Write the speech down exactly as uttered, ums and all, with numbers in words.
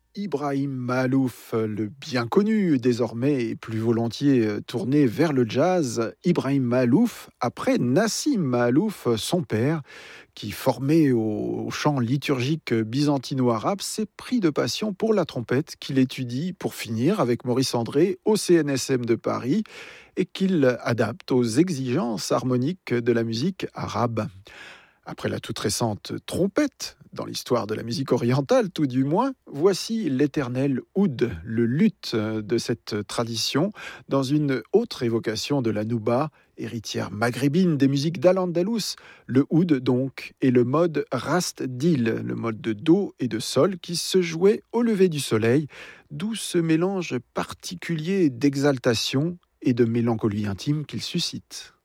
Ibrahim Mahalouf, le bien connu désormais et plus volontiers euh, tourné vers le jazz, Ibrahim Mahalouf, après Nassim Mahalouf, son père, qui formé au au chant liturgique byzantino-arabe, s'est pris de passion pour la trompette qu'il étudie pour finir avec Maurice André au C N S M de Paris et qu'il adapte aux exigences harmoniques de la musique arabe. Après la toute récente trompette, dans l'histoire de la musique orientale tout du moins, voici l'éternel oud, le luth de cette tradition, dans une autre évocation de la nouba, héritière maghrébine des musiques d'Al-Andalus. Le oud donc est le mode rast dil, le mode de do et de sol qui se jouait au lever du soleil, d'où ce mélange particulier d'exaltation et de mélancolie intime qu'il suscite.